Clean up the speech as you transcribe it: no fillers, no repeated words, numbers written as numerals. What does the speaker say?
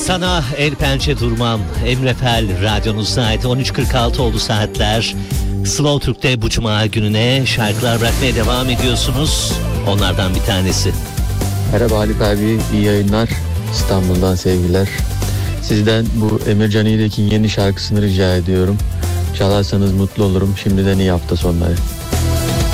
Sana el pençe durmam. Emre Fel radyonuzda ait 13.46 oldu saatler. Slow Türk'te bu cuma gününe şarkılar bırakmaya devam ediyorsunuz. Onlardan bir tanesi. Merhaba Haluk abi, iyi yayınlar. İstanbul'dan sevgiler. Sizden bu Emircan İğdek'in yeni şarkısını rica ediyorum. Çalarsanız mutlu olurum. Şimdiden iyi hafta sonları.